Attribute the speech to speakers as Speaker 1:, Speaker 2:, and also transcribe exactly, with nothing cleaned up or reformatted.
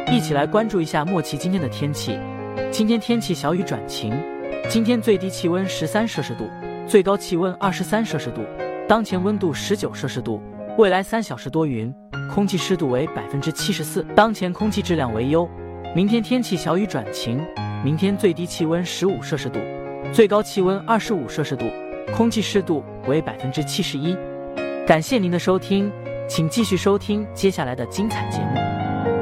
Speaker 1: 一起来关注一下莫奇今天的天气。今天天气小雨转晴，今天最低气温十三摄氏度，最高气温二十三摄氏度，当前温度十九摄氏度，未来三小时多云，空气湿度为百分之七十四，当前空气质量为优。明天天气小雨转晴，明天最低气温十五摄氏度，最高气温二十五摄氏度，空气湿度为百分之七十一。感谢您的收听，请继续收听接下来的精彩节目。